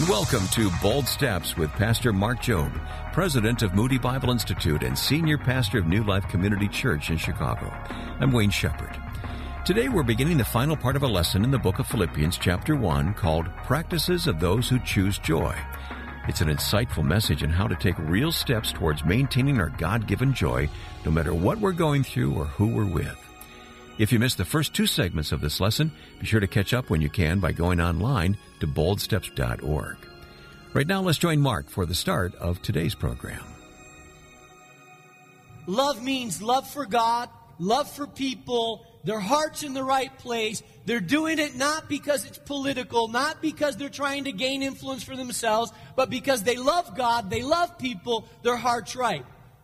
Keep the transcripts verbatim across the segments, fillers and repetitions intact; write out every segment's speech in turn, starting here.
Welcome to Bold Steps with Pastor Mark Jobe, President of Moody Bible Institute and Senior Pastor of New Life Community Church in Chicago. I'm Wayne Shepherd. Today we're beginning the final part of a lesson in the book of Philippians chapter one called Practices of Those Who Choose Joy. It's an insightful message on how to take real steps towards maintaining our God-given joy no matter what we're going through or who we're with. If you missed the first two segments of this lesson, be sure to catch up when you can by going online to bold steps dot org. Right now, let's join Mark for the start of today's program. Love means love for God, love for people, their heart's in the right place. They're doing it not because it's political, not because they're trying to gain influence for themselves, but because they love God, they love people, their heart's right.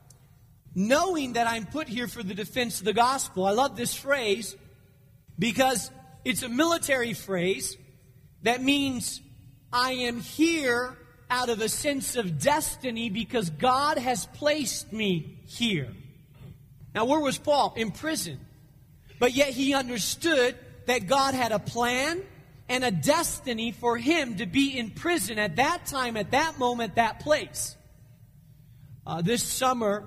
Knowing that I'm put here for the defense of the gospel. I love this phrase because it's a military phrase that means I am here out of a sense of destiny because God has placed me here. Now, where was Paul? In prison. But yet he understood that God had a plan and a destiny for him to be in prison at that time, at that moment, that place. Uh, this summer,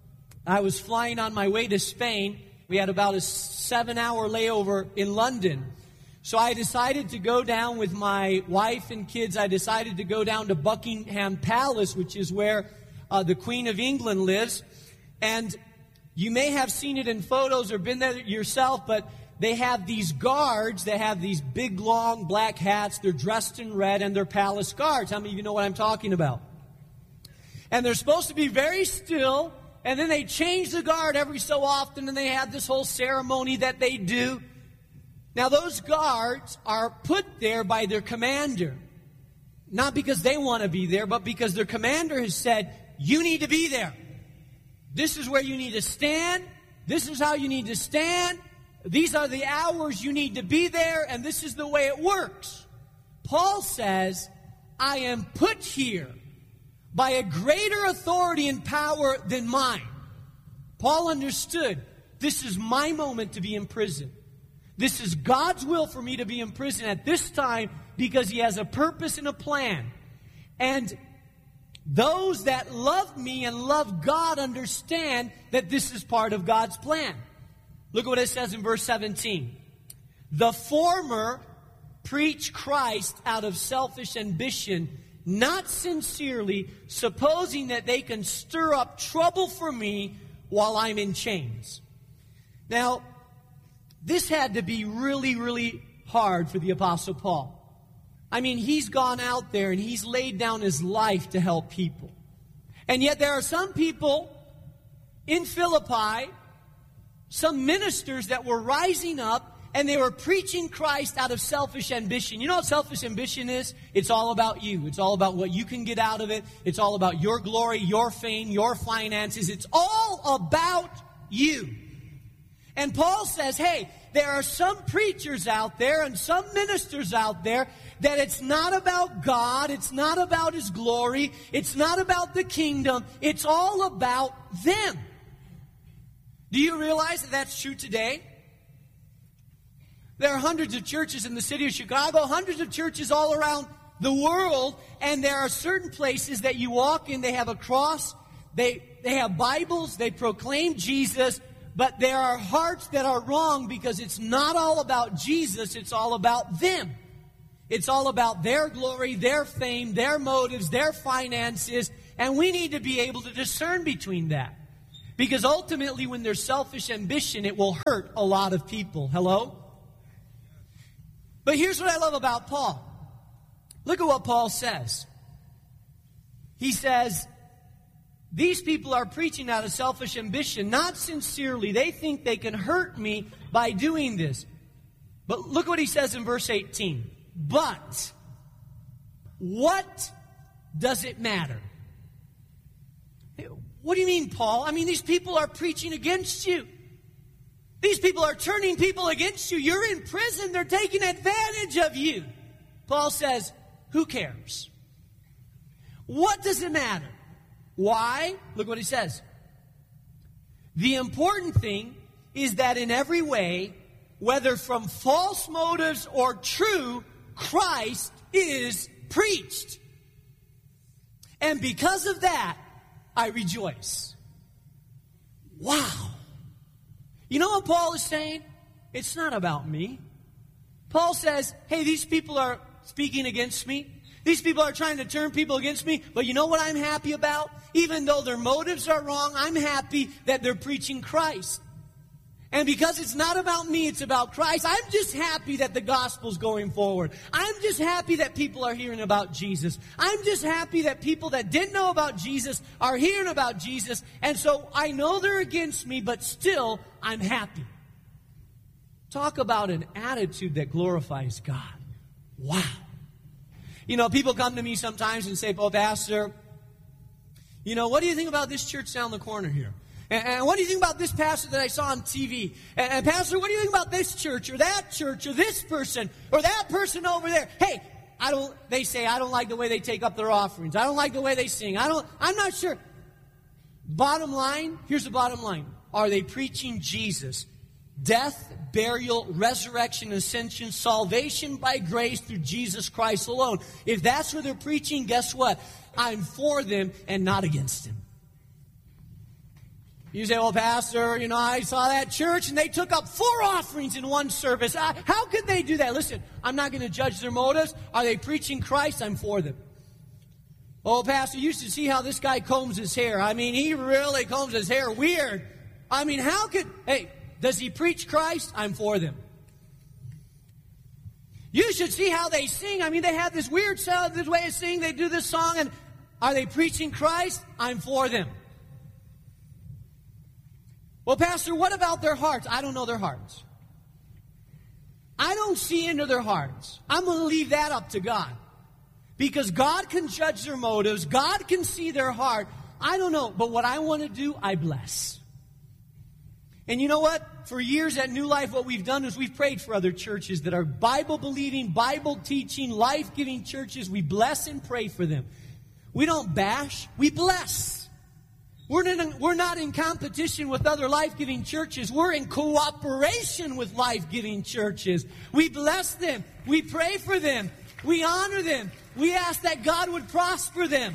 I was flying on my way to Spain. We had about a seven-hour layover in London. So I decided to go down with my wife and kids. I decided to go down to Buckingham Palace, which is where uh, the Queen of England lives. And you may have seen it in photos or been there yourself, but they have these guards. They have these big, long black hats. They're dressed in red, and they're palace guards. How many of you know what I'm talking about? And they're supposed to be very still. And then they change the guard every so often, and they have this whole ceremony that they do. Now, those guards are put there by their commander. Not because they want to be there, but because their commander has said, you need to be there. This is where you need to stand. This is how you need to stand. These are the hours you need to be there, and this is the way it works. Paul says, I am put here by a greater authority and power than mine. Paul understood, this is my moment to be in prison. This is God's will for me to be in prison at this time because he has a purpose and a plan. And those that love me and love God understand that this is part of God's plan. Look at what it says in verse seventeen. The former preach Christ out of selfish ambition, not sincerely, supposing that they can stir up trouble for me while I'm in chains. Now, this had to be really, really hard for the Apostle Paul. I mean, he's gone out there and he's laid down his life to help people. And yet there are some people in Philippi, some ministers that were rising up, and they were preaching Christ out of selfish ambition. You know what selfish ambition is? It's all about you. It's all about what you can get out of it. It's all about your glory, your fame, your finances. It's all about you. And Paul says, hey, there are some preachers out there and some ministers out there that it's not about God. It's not about his glory. It's not about the kingdom. It's all about them. Do you realize that that's true today? There are hundreds of churches in the city of Chicago, hundreds of churches all around the world, and there are certain places that you walk in, they have a cross, they, they have Bibles, they proclaim Jesus, but there are hearts that are wrong because it's not all about Jesus, it's all about them. It's all about their glory, their fame, their motives, their finances, and we need to be able to discern between that. Because ultimately, when there's selfish ambition, it will hurt a lot of people. Hello? But here's what I love about Paul. Look at what Paul says. He says, these people are preaching out of selfish ambition, not sincerely. They think they can hurt me by doing this. But look what he says in verse eighteen. But what does it matter? What do you mean, Paul? I mean, these people are preaching against you. These people are turning people against you. You're in prison. They're taking advantage of you. Paul says, who cares? What does it matter? Why? Look what he says. The important thing is that in every way, whether from false motives or true, Christ is preached. And because of that, I rejoice. Wow. You know what Paul is saying? It's not about me. Paul says, hey, these people are speaking against me. These people are trying to turn people against me. But you know what I'm happy about? Even though their motives are wrong, I'm happy that they're preaching Christ. And because it's not about me, it's about Christ, I'm just happy that the gospel's going forward. I'm just happy that people are hearing about Jesus. I'm just happy that people that didn't know about Jesus are hearing about Jesus. And so I know they're against me, but still, I'm happy. Talk about an attitude that glorifies God. Wow. You know, people come to me sometimes and say, "Oh, Pastor, you know, what do you think about this church down the corner here? And, and what do you think about this pastor that I saw on T V? And, and Pastor, what do you think about this church or that church or this person or that person over there? Hey, I don't, they say, I don't like the way they take up their offerings. I don't like the way they sing. I don't, I'm not sure." Bottom line, here's the bottom line. Are they preaching Jesus? Death, burial, resurrection, ascension, salvation by grace through Jesus Christ alone. If that's what they're preaching, guess what? I'm for them and not against them. You say, "Well, Pastor, you know, I saw that church and they took up four offerings in one service. Uh, how could they do that?" Listen, I'm not going to judge their motives. Are they preaching Christ? I'm for them. "Oh, Pastor, you should see how this guy combs his hair. I mean, he really combs his hair weird. I mean, how could..." Hey, does he preach Christ? I'm for them. "You should see how they sing. I mean, they have this weird sound, this way of singing. They do this song. And are they preaching Christ? I'm for them." "Well, Pastor, what about their hearts?" I don't know their hearts. I don't see into their hearts. I'm going to leave that up to God. Because God can judge their motives. God can see their heart. I don't know. But what I want to do, I bless. And you know what? For years at New Life, what we've done is we've prayed for other churches that are Bible-believing, Bible-teaching, life-giving churches. We bless and pray for them. We don't bash. We bless. We're not, we're not in competition with other life-giving churches. We're in cooperation with life-giving churches. We bless them. We pray for them. We honor them. We ask that God would prosper them.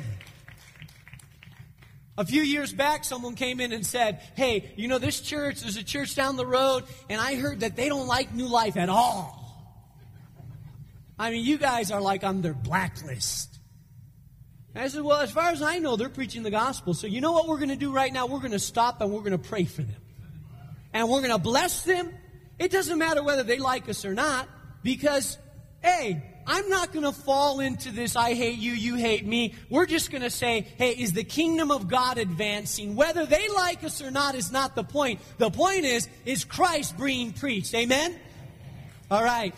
A few years back, someone came in and said, "Hey, you know, this church, there's a church down the road, and I heard that they don't like New Life at all. I mean, you guys are like on their blacklist." And I said, "Well, as far as I know, they're preaching the gospel. So you know what we're going to do right now? We're going to stop and we're going to pray for them. And we're going to bless them. It doesn't matter whether they like us or not, because, hey, I'm not going to fall into this, I hate you, you hate me. We're just going to say, hey, is the kingdom of God advancing? Whether they like us or not is not the point. The point is, is Christ being preached? Amen? All right.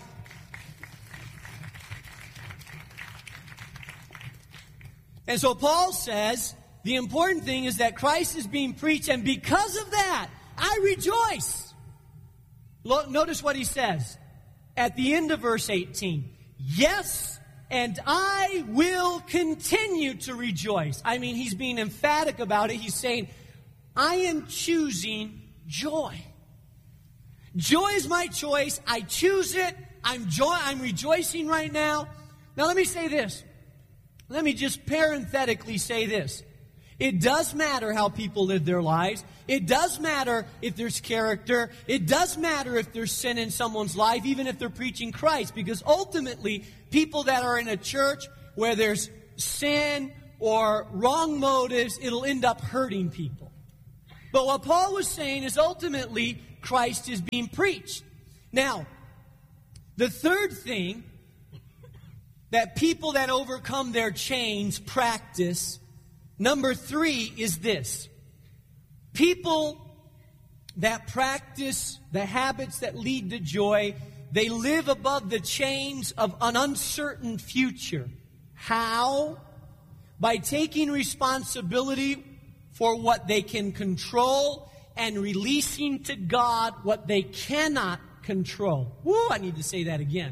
And so Paul says, the important thing is that Christ is being preached, and because of that, I rejoice. Notice what he says at the end of verse eighteen. "Yes, and I will continue to rejoice." I mean, he's being emphatic about it. He's saying, I am choosing joy. Joy is my choice. I choose it. I'm joy. I'm rejoicing right now. Now, let me say this. Let me just parenthetically say this. It does matter how people live their lives. It does matter if there's character. It does matter if there's sin in someone's life, even if they're preaching Christ. Because ultimately, people that are in a church where there's sin or wrong motives, it'll end up hurting people. But what Paul was saying is ultimately, Christ is being preached. Now, the third thing that people that overcome their chains practice, number three, is this. People that practice the habits that lead to joy, they live above the chains of an uncertain future. How? By taking responsibility for what they can control and releasing to God what they cannot control. Woo, I need to say that again.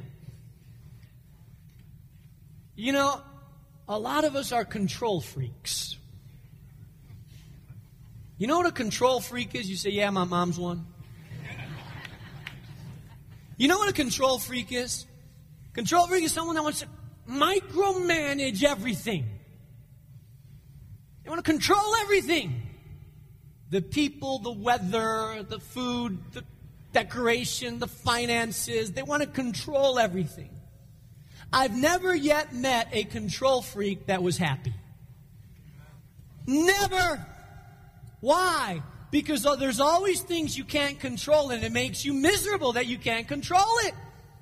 You know, a lot of us are control freaks. You know what a control freak is? You say, yeah, my mom's one. You know what a control freak is? Control freak is someone that wants to micromanage everything. They want to control everything. The people, the weather, the food, the decoration, the finances. They want to control everything. I've never yet met a control freak that was happy. Never. Why? Because there's always things you can't control, and it makes you miserable that you can't control it.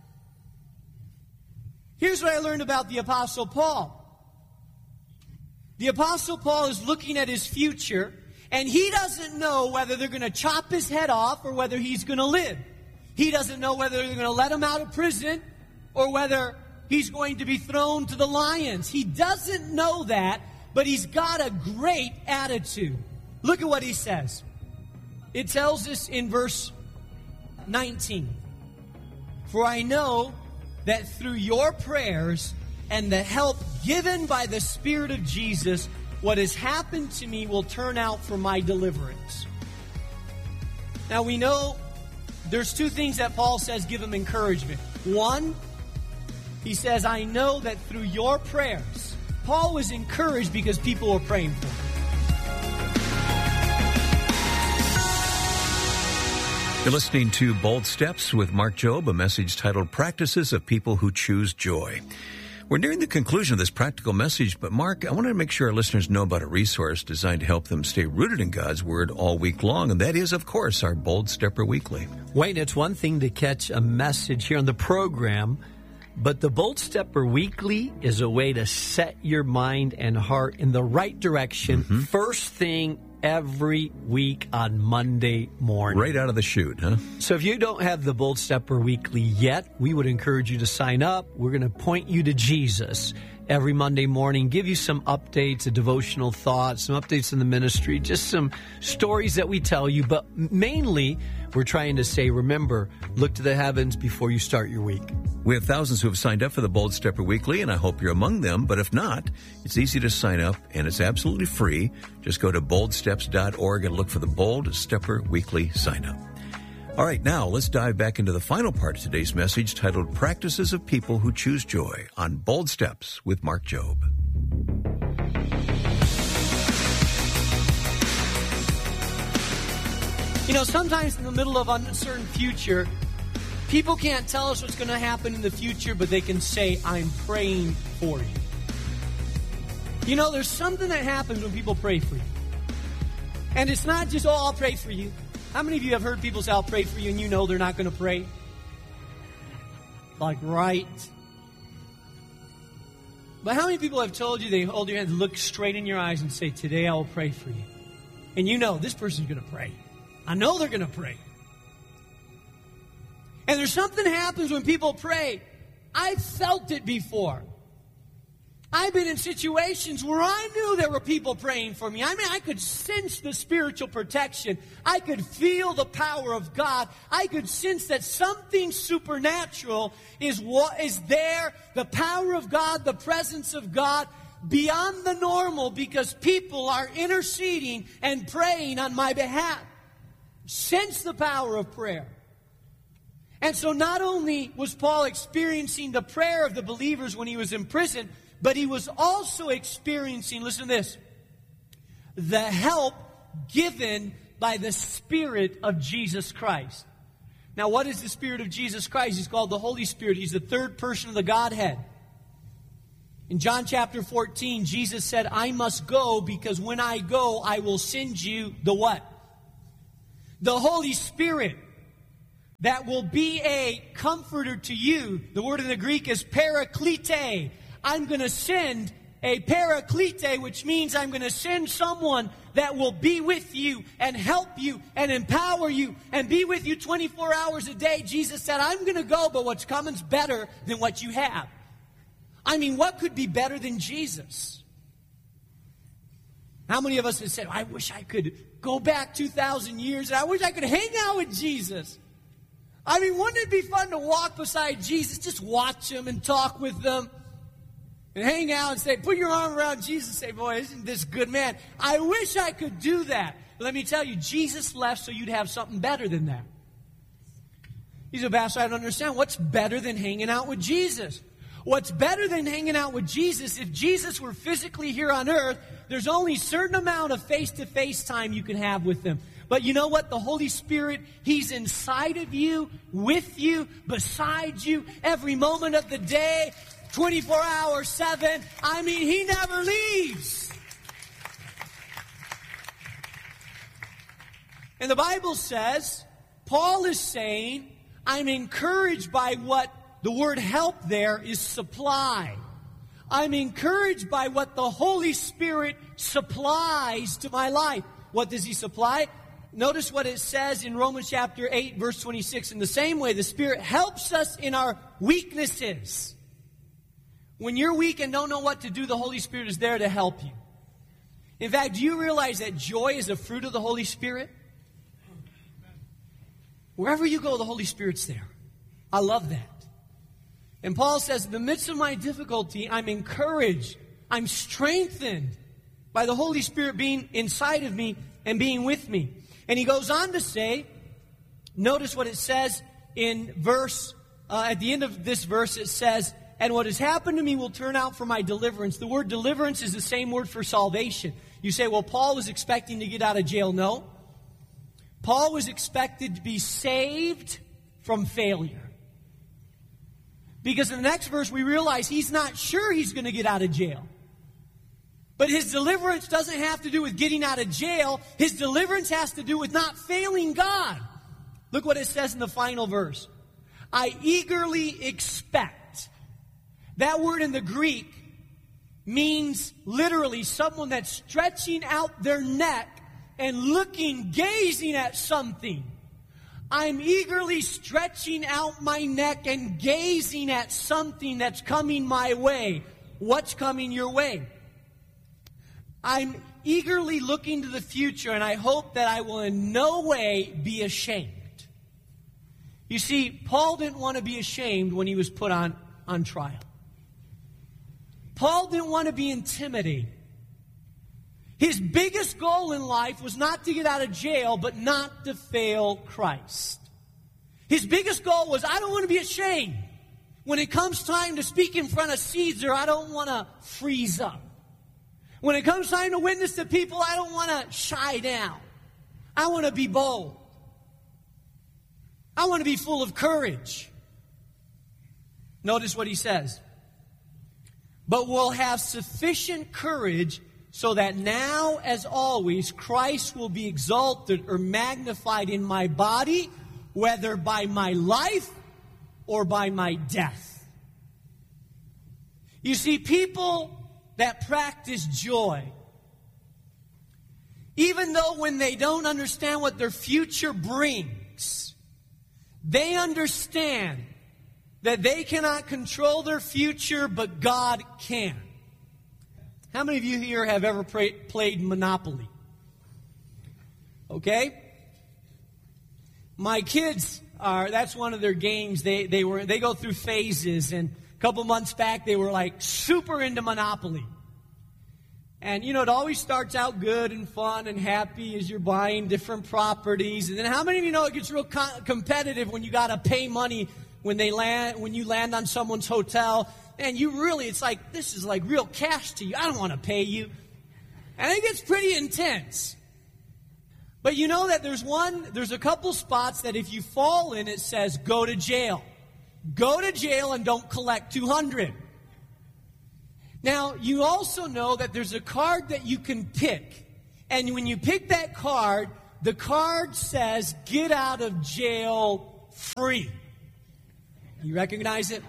Here's what I learned about the Apostle Paul. The Apostle Paul is looking at his future, and he doesn't know whether they're going to chop his head off or whether he's going to live. He doesn't know whether they're going to let him out of prison or whether he's going to be thrown to the lions. He doesn't know that, but he's got a great attitude. Look at what he says. It tells us in verse nineteen, "For I know that through your prayers and the help given by the Spirit of Jesus, what has happened to me will turn out for my deliverance." Now we know there's two things that Paul says give him encouragement. One, he says, I know that through your prayers. Paul was encouraged because people were praying for him. You're listening to Bold Steps with Mark Jobe, a message titled Practices of People Who Choose Joy. We're nearing the conclusion of this practical message, but Mark, I wanted to make sure our listeners know about a resource designed to help them stay rooted in God's Word all week long, and that is, of course, our Bold Stepper Weekly. Wayne, it's one thing to catch a message here on the program, but the Bold Stepper Weekly is a way to set your mind and heart in the right direction mm-hmm. first thing every week on Monday morning. Right out of the chute, huh? So if you don't have the Bold Stepper Weekly yet, we would encourage you to sign up. We're going to point you to Jesus every Monday morning, give you some updates, a devotional thoughts, some updates in the ministry, just some stories that we tell you. But mainly, we're trying to say, remember, look to the heavens before you start your week. We have thousands who have signed up for the Bold Stepper Weekly, and I hope you're among them. But if not, it's easy to sign up, and it's absolutely free. Just go to bold steps dot org and look for the Bold Stepper Weekly sign up. All right, now let's dive back into the final part of today's message titled Practices of People Who Choose Joy on Bold Steps with Mark Jobe. You know, sometimes in the middle of an uncertain future, people can't tell us what's going to happen in the future, but they can say, I'm praying for you. You know, there's something that happens when people pray for you. And it's not just, oh, I'll pray for you. How many of you have heard people say, I'll pray for you, and you know they're not going to pray? Like, right. But how many people have told you they hold your hand, look straight in your eyes and say, today I will pray for you. And you know this person's going to pray. I know they're going to pray. And there's something happens when people pray. I've felt it before. I've been in situations where I knew there were people praying for me. I mean, I could sense the spiritual protection. I could feel the power of God. I could sense that something supernatural is what is there, the power of God, the presence of God, beyond the normal, because people are interceding and praying on my behalf. Sense the power of prayer. And so not only was Paul experiencing the prayer of the believers when he was in prison, but he was also experiencing, listen to this, the help given by the Spirit of Jesus Christ. Now, what is the Spirit of Jesus Christ? He's called the Holy Spirit. He's the third person of the Godhead. In John chapter fourteen, Jesus said, I must go because when I go, I will send you the what? The Holy Spirit. That will be a comforter to you. The word in the Greek is paraklete. I'm going to send a paraklete, which means I'm going to send someone that will be with you and help you and empower you and be with you twenty-four hours a day. Jesus said, I'm going to go, but what's coming's better than what you have. I mean, what could be better than Jesus? How many of us have said, I wish I could go back two thousand years and I wish I could hang out with Jesus? I mean, wouldn't it be fun to walk beside Jesus, just watch him and talk with them and hang out and say, put your arm around Jesus and say, boy, isn't this good man? I wish I could do that. But let me tell you, Jesus left so you'd have something better than that. He said, Pastor, I don't understand. What's better than hanging out with Jesus? What's better than hanging out with Jesus, if Jesus were physically here on earth, there's only a certain amount of face-to-face time you can have with him. But you know what? The Holy Spirit, he's inside of you, with you, beside you, every moment of the day, twenty-four hours, seven. I mean, he never leaves. And the Bible says, Paul is saying, I'm encouraged by what the word help there is supply. I'm encouraged by what the Holy Spirit supplies to my life. What does he supply? Notice what it says in Romans chapter eight, verse twenty-six. In the same way, the Spirit helps us in our weaknesses. When you're weak and don't know what to do, the Holy Spirit is there to help you. In fact, do you realize that joy is a fruit of the Holy Spirit? Wherever you go, the Holy Spirit's there. I love that. And Paul says, in the midst of my difficulty, I'm encouraged. I'm strengthened by the Holy Spirit being inside of me and being with me. And he goes on to say, notice what it says in verse, uh, at the end of this verse, it says, and what has happened to me will turn out for my deliverance. The word deliverance is the same word for salvation. You say, well, Paul was expecting to get out of jail. No. Paul was expected to be saved from failure. Because in the next verse, we realize he's not sure he's going to get out of jail. But his deliverance doesn't have to do with getting out of jail. His deliverance has to do with not failing God. Look what it says in the final verse. I eagerly expect. That word in the Greek means literally someone that's stretching out their neck and looking, gazing at something. I'm eagerly stretching out my neck and gazing at something that's coming my way. What's coming your way? I'm eagerly looking to the future, and I hope that I will in no way be ashamed. You see, Paul didn't want to be ashamed when he was put on, on trial. Paul didn't want to be intimidated. His biggest goal in life was not to get out of jail, but not to fail Christ. His biggest goal was, I don't want to be ashamed. When it comes time to speak in front of Caesar, I don't want to freeze up. When it comes time to witness to people, I don't want to shy down. I want to be bold. I want to be full of courage. Notice what he says. But we'll have sufficient courage so that now, as always, Christ will be exalted or magnified in my body, whether by my life or by my death. You see, people that practice joy, even though when they don't understand what their future brings, they understand that they cannot control their future, but God can. How many of you here have ever pray, played Monopoly? Okay? My kids are, that's one of their games. They they were they go through phases, and a couple months back they were like super into Monopoly. And you know, it always starts out good and fun and happy as you're buying different properties. And then how many of you know it gets real co- competitive when you got to pay money when they land when you land on someone's hotel? And you really, it's like, this is like real cash to you. I don't want to pay you. And it gets pretty intense. But you know that there's one, there's a couple spots that if you fall in, it says, go to jail. Go to jail and don't collect two hundred. Now, you also know that there's a card that you can pick. And when you pick that card, the card says, get out of jail free. You recognize it?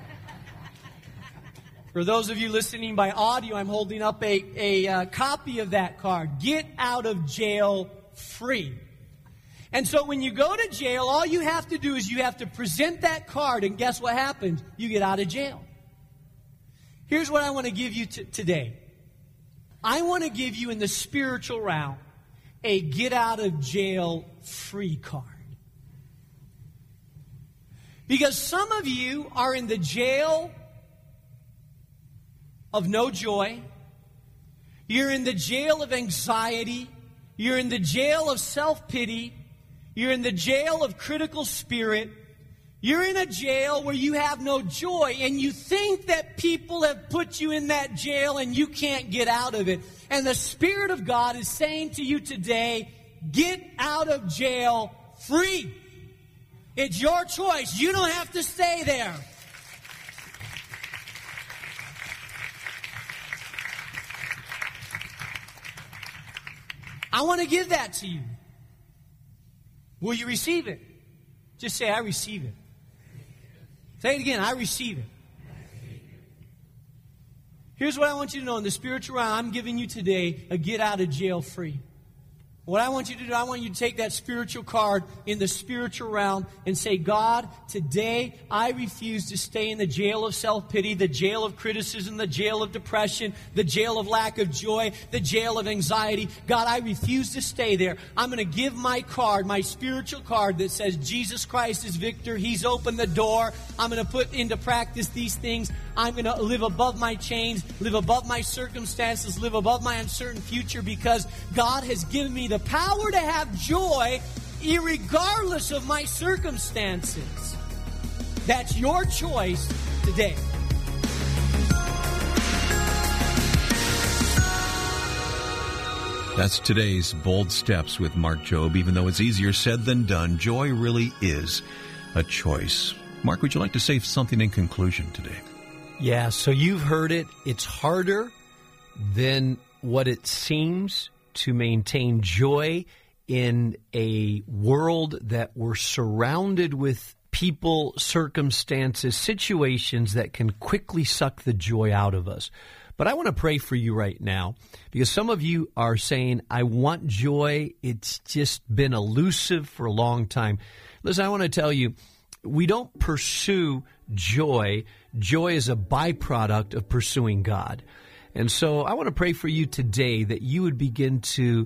For those of you listening by audio, I'm holding up a, a uh, copy of that card. Get out of jail free. And so when you go to jail, all you have to do is you have to present that card, and guess what happens? You get out of jail. Here's what I want to give you t- today. I want to give you in the spiritual realm a get out of jail free card. Because some of you are in the jail of no joy. You're in the jail of anxiety. You're in the jail of self-pity. You're in the jail of critical spirit. You're in a jail where you have no joy, and you think that people have put you in that jail and you can't get out of it. And the Spirit of God is saying to you today, get out of jail free. It's your choice. You don't have to stay there. I want to give that to you. Will you receive it? Just say, I receive it. Say it again, I receive it. Here's what I want you to know. In the spiritual realm, I'm giving you today a get out of jail free. What I want you to do, I want you to take that spiritual card in the spiritual realm and say, God, today I refuse to stay in the jail of self-pity, the jail of criticism, the jail of depression, the jail of lack of joy, the jail of anxiety. God, I refuse to stay there. I'm going to give my card, my spiritual card that says Jesus Christ is victor. He's opened the door. I'm going to put into practice these things. I'm going to live above my chains, live above my circumstances, live above my uncertain future because God has given me the power to have joy irregardless of my circumstances. That's your choice today. That's today's Bold Steps with Mark Jobe. Even though it's easier said than done, joy really is a choice. Mark, would you like to say something in conclusion today? Yeah, so you've heard it. It's harder than what it seems to maintain joy in a world that we're surrounded with people, circumstances, situations that can quickly suck the joy out of us. But I want to pray for you right now because some of you are saying, I want joy. It's just been elusive for a long time. Listen, I want to tell you, we don't pursue joy. Joy is a byproduct of pursuing God. And so I want to pray for you today that you would begin to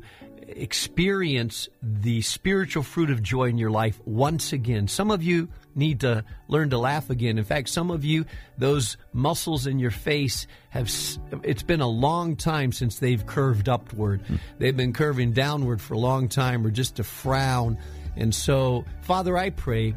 experience the spiritual fruit of joy in your life once again. Some of you need to learn to laugh again. In fact, some of you, those muscles in your face have, it's been a long time since they've curved upward. Hmm. They've been curving downward for a long time or just a frown. And so, Father, I pray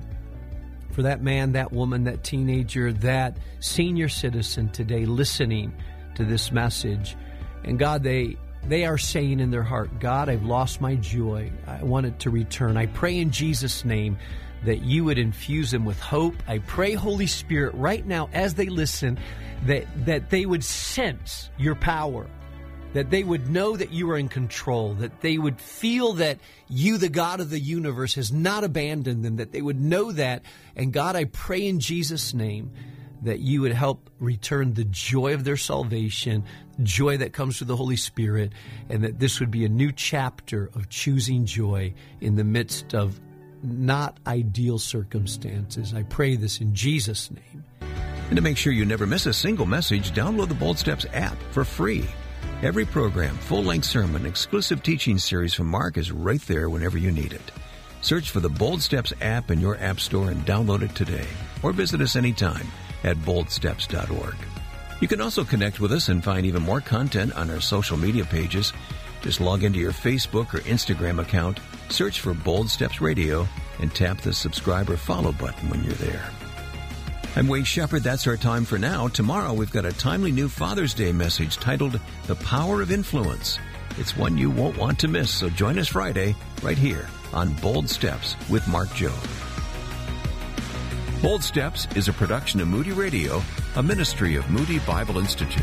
for that man, that woman, that teenager, that senior citizen today listening to this message. And God, they they are saying in their heart, God, I've lost my joy. I want it to return. I pray in Jesus' name that you would infuse them with hope. I pray, Holy Spirit, right now as they listen, that, that they would sense your power, that they would know that you are in control, that they would feel that you, the God of the universe, has not abandoned them, that they would know that. And God, I pray in Jesus' name that you would help return the joy of their salvation, joy that comes through the Holy Spirit, and that this would be a new chapter of choosing joy in the midst of not ideal circumstances. I pray this in Jesus' name. And to make sure you never miss a single message, download the Bold Steps app for free. Every program, full-length sermon, exclusive teaching series from Mark is right there whenever you need it. Search for the Bold Steps app in your app store and download it today. Or visit us anytime at bold steps dot org. You can also connect with us and find even more content on our social media pages. Just log into your Facebook or Instagram account, search for Bold Steps Radio, and tap the subscribe or follow button when you're there. I'm Wayne Shepherd. That's our time for now. Tomorrow we've got a timely new Father's Day message titled The Power of Influence. It's one you won't want to miss, so join us Friday right here on Bold Steps with Mark Jobe. Bold Steps is a production of Moody Radio, a ministry of Moody Bible Institute.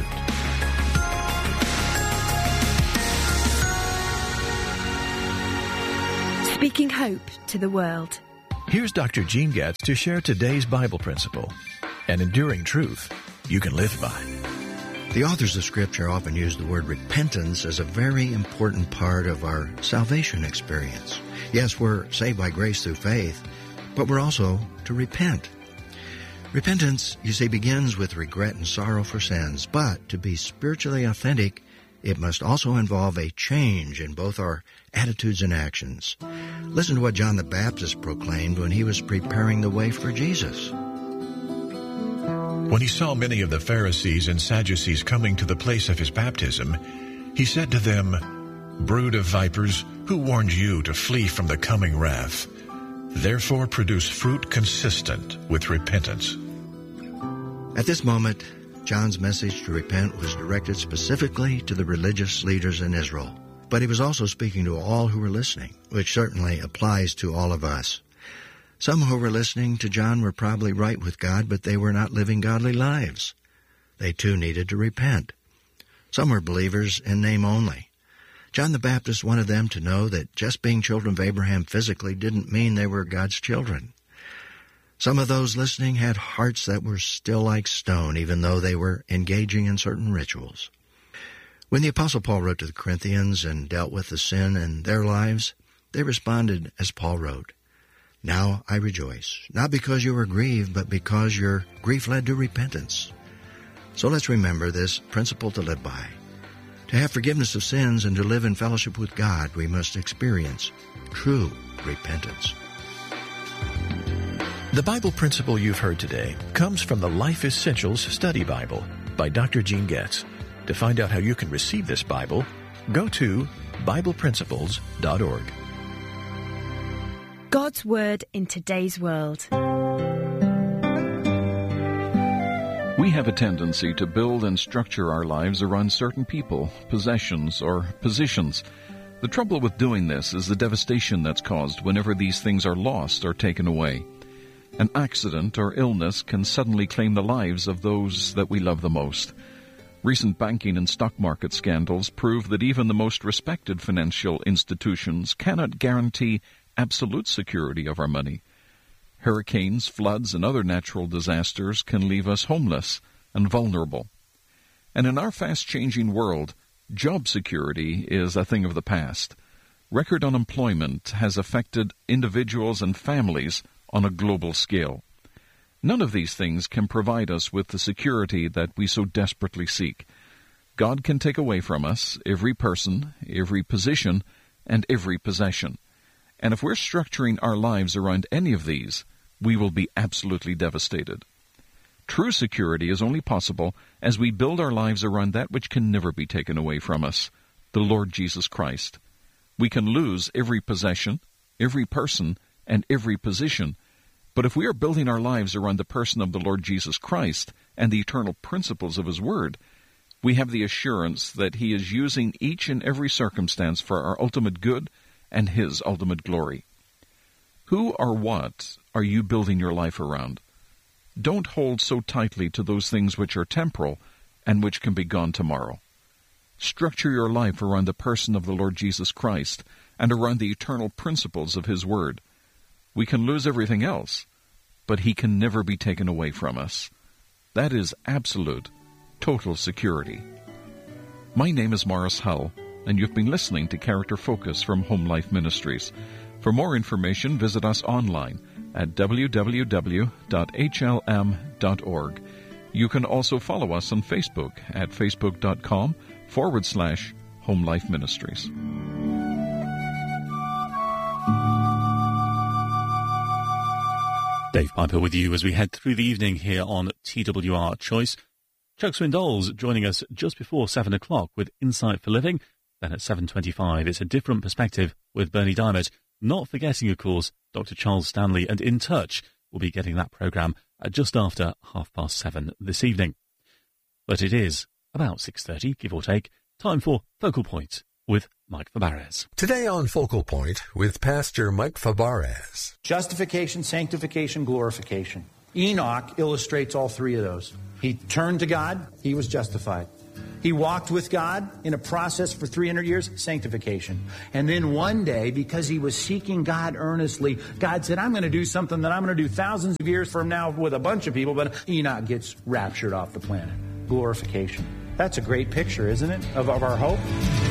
Speaking hope to the world. Here's Doctor Gene Getz to share today's Bible principle, an enduring truth you can live by. The authors of Scripture often use the word repentance as a very important part of our salvation experience. Yes, we're saved by grace through faith, but we're also to repent. Repentance, you see, begins with regret and sorrow for sins, but to be spiritually authentic, it must also involve a change in both our attitudes and actions. Listen to what John the Baptist proclaimed when he was preparing the way for Jesus. When he saw many of the Pharisees and Sadducees coming to the place of his baptism, he said to them, "Brood of vipers, who warned you to flee from the coming wrath? Therefore, produce fruit consistent with repentance. At this moment, John's message to repent was directed specifically to the religious leaders in Israel. But he was also speaking to all who were listening, which certainly applies to all of us. Some who were listening to John were probably right with God, but they were not living godly lives. They too needed to repent. Some were believers in name only. John the Baptist wanted them to know that just being children of Abraham physically didn't mean they were God's children. Some of those listening had hearts that were still like stone, even though they were engaging in certain rituals. When the Apostle Paul wrote to the Corinthians and dealt with the sin in their lives, they responded as Paul wrote, "Now I rejoice, not because you were grieved, but because your grief led to repentance." So let's remember this principle to live by. To have forgiveness of sins and to live in fellowship with God, we must experience true repentance. The Bible principle you've heard today comes from the Life Essentials Study Bible by Doctor Gene Getz. To find out how you can receive this Bible, go to Bible Principles dot org. God's Word in today's world. We have a tendency to build and structure our lives around certain people, possessions, or positions. The trouble with doing this is the devastation that's caused whenever these things are lost or taken away. An accident or illness can suddenly claim the lives of those that we love the most. Recent banking and stock market scandals prove that even the most respected financial institutions cannot guarantee absolute security of our money. Hurricanes, floods, and other natural disasters can leave us homeless and vulnerable. And in our fast-changing world, job security is a thing of the past. Record unemployment has affected individuals and families on a global scale. None of these things can provide us with the security that we so desperately seek. God can take away from us every person, every position, and every possession. And if we're structuring our lives around any of these, we will be absolutely devastated. True security is only possible as we build our lives around that which can never be taken away from us, the Lord Jesus Christ. We can lose every possession, every person, and every position, but if we are building our lives around the person of the Lord Jesus Christ and the eternal principles of His Word, we have the assurance that He is using each and every circumstance for our ultimate good and His ultimate glory. Who or what are you building your life around? Don't hold so tightly to those things which are temporal and which can be gone tomorrow. Structure your life around the person of the Lord Jesus Christ and around the eternal principles of His Word. We can lose everything else, but He can never be taken away from us. That is absolute, total security. My name is Morris Hull, and you've been listening to Character Focus from Home Life Ministries. For more information, visit us online at w w w dot h l m dot org. You can also follow us on Facebook at facebook.com forward slash Home Life Ministries. Dave Piper with you as we head through the evening here on T W R Choice. Chuck Swindoll's joining us just before seven o'clock with Insight for Living. Then at seven twenty-five, it's a different perspective with Bernie Diamond. Not forgetting, of course, Doctor Charles Stanley and In Touch will be getting that programme at just after half past seven this evening. But it is about six thirty, give or take, time for Focal Point with Mike Fabarez. Today on Focal Point with Pastor Mike Fabarez. Justification, sanctification, glorification. Enoch illustrates all three of those. He turned to God, he was justified. He walked with God in a process for three hundred years, sanctification. And then one day, because he was seeking God earnestly, God said, I'm going to do something that I'm going to do thousands of years from now with a bunch of people, but Enoch gets raptured off the planet. Glorification. That's a great picture, isn't it, of, of our hope?